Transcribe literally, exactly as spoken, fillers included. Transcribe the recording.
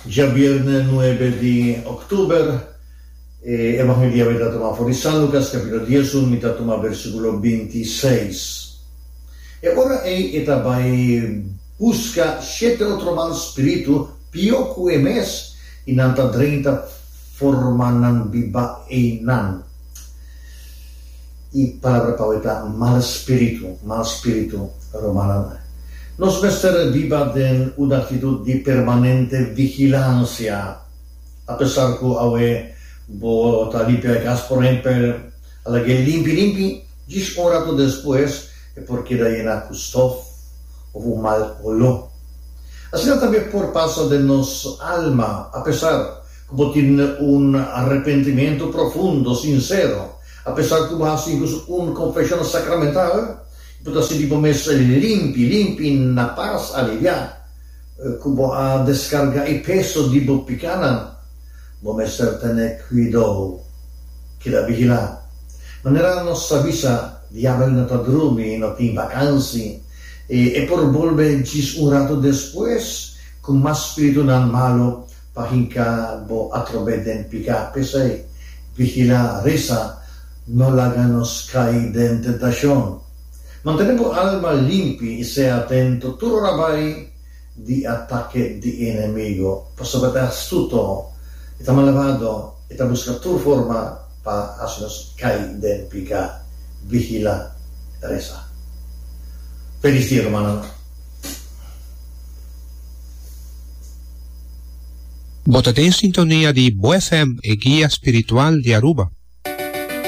Ya viernes nueve de octubre, eh, Evangelio Vetatoma de San Lucas, capítulo diez, mitatoma versículo veintiséis. E ora ei etabai busca siete outro mal spiritu, pioku emes, inanta treinta formanan biba einan. I palavra paueta mal spiritu, mal spiritu romanan. Nos mester viva den una actitud de permanente vigilancia, a pesar que awe bo ta limpia gas, por ejemplo, a la que limpi limpi, gis un rato después, es porque da llena custof o un mal olor. Así también por paso de nos alma, a pesar como tiene un arrepentimiento profundo, sincero, a pesar que hace incluso una confesión sacramental, puta si tipo messo limpi, limpi na paz alivia, como a descarga il peso di boppicana, bo messer tene cuidado, che da vigila. Non era nostra visa di avere una tadrumi, no in vacanzi, e, e por volve gis un rato después, con más spiritu nan malo, pahinka bo atrobeden pica, pesai, vigila, resa, no laganos cai den tentacion. Mantenemos alma limpi y sea atento, tu rabai di ataque di enemigo. Posso vedere astuto, e ta malvado, e ta busca tu forma pa asnos cai den pica, vigila, resa. Feliz día, hermano. Votate in sintonia di Bo F M e Guia Spiritual di Aruba.